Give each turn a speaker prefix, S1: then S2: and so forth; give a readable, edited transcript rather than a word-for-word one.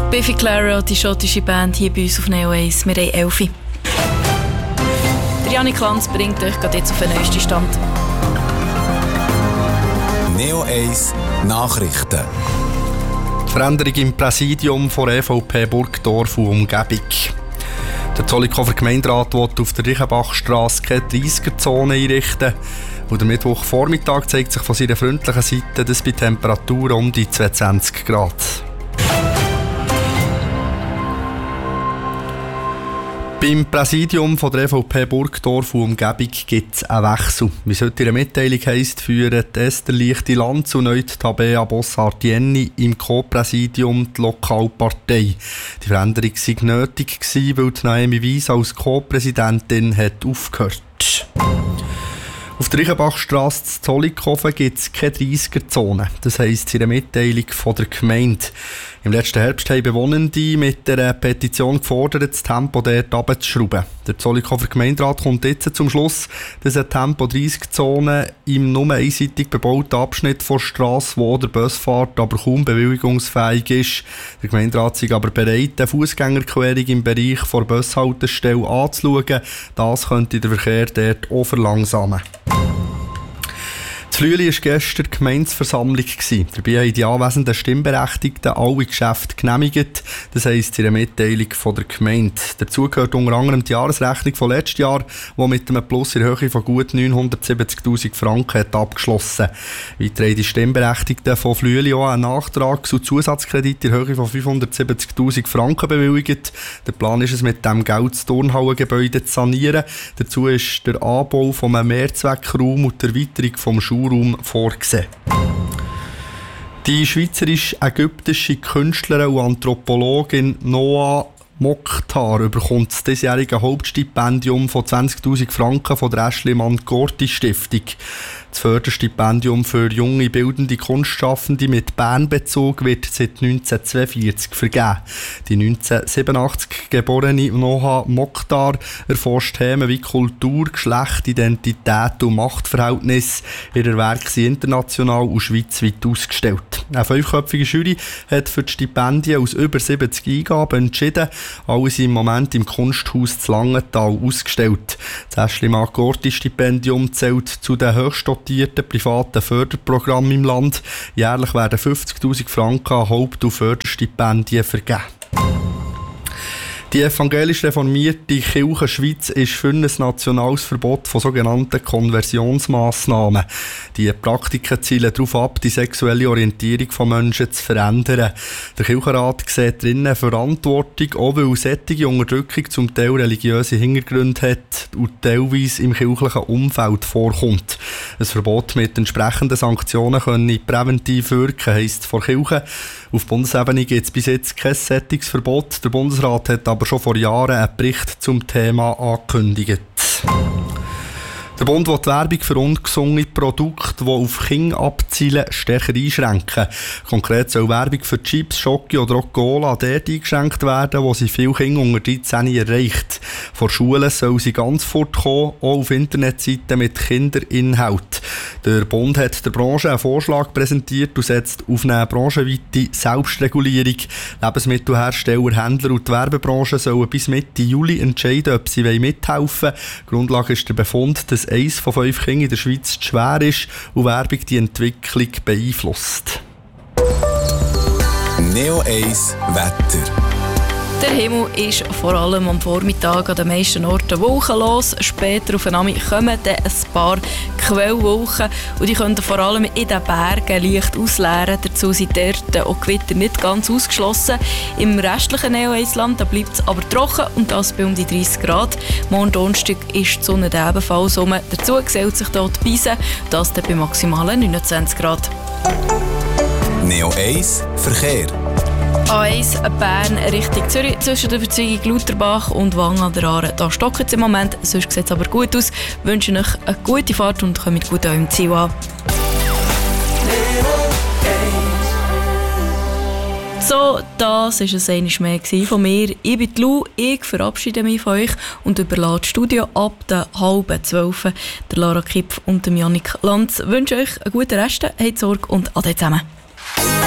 S1: Biffy Clyro, die schottische Band, hier bei uns auf Neo 1. Wir haben 11. Der Janik Lanz bringt euch gerade jetzt auf den neuesten Stand.
S2: Neo 1 Nachrichten.
S3: Die Veränderung im Präsidium von EVP Burgdorf und Umgebung. Der Zollikofer Gemeinderat will auf der Reichenbachstrasse keine 30er-Zone einrichten. Und am Mittwochvormittag zeigt sich von seiner freundlichen Seite, dass bei Temperaturen um die 22 Grad. Beim Präsidium von der EVP Burgdorf und Umgebung gibt es einen Wechsel. Wie es heute in der Mitteilung heisst, führen Esther Lichti-Lanz und neu Tabea Bossart-Jenny im Co-Präsidium die Lokalpartei. Die Veränderung sei nötig gewesen, weil Naomi Weiss als Co-Präsidentin hat aufgehört. Auf der Reichenbachstrasse in Zollikofen gibt es keine 30er-Zone. Das heisst in einer Mitteilung von der Gemeinde. Im letzten Herbst haben Bewohnende mit einer Petition gefordert, das Tempo dort runterzuschrauben. Der Zollikofer Gemeinderat kommt jetzt zum Schluss, dass eine Tempo-30-Zone im nur einseitig bebauten Abschnitt von Strasse, wo der Busfahrt aber kaum bewilligungsfähig ist. Der Gemeinderat ist aber bereit, eine Fußgängerquerung im Bereich der Bushaltestelle anzuschauen. Das könnte den Verkehr dort auch verlangsamen. In Flüeli war gestern die Gemeindeversammlung. Dabei haben die anwesenden Stimmberechtigten alle Geschäfte genehmigt. Das heisst in einer Mitteilung von der Gemeinde. Dazu gehört unter anderem die Jahresrechnung von letztes Jahr, die mit einem Plus in Höhe von gut 970'000 Franken hat abgeschlossen. Weiter haben die Stimmberechtigten von Flüeli auch einen Nachtrags- und Zusatzkredit in Höhe von 570'000 Franken bewilligt. Der Plan ist es, mit diesem Geld das Turnhallengebäude zu sanieren. Dazu ist der Anbau von einem Mehrzweckraum und die Erweiterung des Schulraums vorgesehen. Die schweizerisch-ägyptische Künstlerin und Anthropologin Noah Mokhtar bekommt das diesjährige Hauptstipendium von 20'000 Franken von der Aeschlimann-Gorti-Stiftung. Das Förderstipendium für junge bildende Kunstschaffende mit Bernbezug wird seit 1942 vergeben. Die 1987 geborene Noah Mokhtar erforscht Themen wie Kultur, Geschlecht, Identität und Machtverhältnisse. Ihre Werke sind international und schweizweit ausgestellt. Eine 5-köpfige Jury hat für die Stipendien aus über 70 Eingaben entschieden. Alle sind im Moment im Kunsthaus zu Langenthal ausgestellt. Das Aeschlimann-Gorti-Stipendium zählt zu den höchst dotierten privaten Förderprogrammen im Land. Jährlich werden 50'000 Franken an Haupt- und Förderstipendien vergeben. Die evangelisch reformierte Kirche Schweiz ist für ein nationales Verbot von sogenannten Konversionsmassnahmen. Die Praktiken zielen darauf ab, die sexuelle Orientierung von Menschen zu verändern. Der Kirchenrat sieht drinnen Verantwortung, auch weil solche Unterdrückung zum Teil religiöse Hintergründe hat und teilweise im kirchlichen Umfeld vorkommt. Ein Verbot mit entsprechenden Sanktionen könne präventiv wirken, heisst vor Kirche. Auf Bundesebene gibt es bis jetzt kein solches Verbot. Der Bundesrat hat aber schon vor Jahren einen Bericht zum Thema angekündigt. Der Bund will die Werbung für ungesunde Produkte, die auf Kinder abzielen, stärker einschränken. Konkret soll Werbung für Chips, Schoki oder auch Cola dort eingeschränkt werden, wo sie viele Kinder unter 13 erreicht. Vor Schulen soll sie ganz fortkommen, auch auf Internetseiten mit Kinderinhalt. Der Bund hat der Branche einen Vorschlag präsentiert und setzt auf eine branchenweite Selbstregulierung. Lebensmittelhersteller, Händler und die Werbebranche sollen bis Mitte Juli entscheiden, ob sie mithelfen wollen. Grundlage ist der Befund, dass 1 von 5 Kindern in der Schweiz zu schwer ist und Werbung die Entwicklung beeinflusst.
S2: Neo 1 Wetter.
S1: Der Himmel ist vor allem am Vormittag an den meisten Orten wolkenlos. Später auf den Abend kommen dann ein paar Quellwolken und die können vor allem in den Bergen leicht ausleeren. Dazu sind dort auch Gewitter nicht ganz ausgeschlossen. Im restlichen Neo-Eisland bleibt es aber trocken und das bei um die 30 Grad. Morgen Donnerstag ist die Sonne ebenfalls rum. Dazu gesellt sich dort die Beise, das dann bei maximalen 29 Grad.
S2: Neo 1 Verkehr.
S1: A1 Bern Richtung Zürich zwischen der Verzweigung Lauterbach und Wangen an der Aare. Da stockt es im Moment, sonst sieht es aber gut aus. Ich wünsche euch eine gute Fahrt und kommt gut an eurem Ziel an. So, das war es einmal mehr von mir. Ich bin Lou, ich verabschiede mich von euch und überlasse das Studio ab der 11:30 der Lara Kipf und dem Janik Lanz. Ich wünsche euch einen guten Rest, habt Sorge und ade zusammen.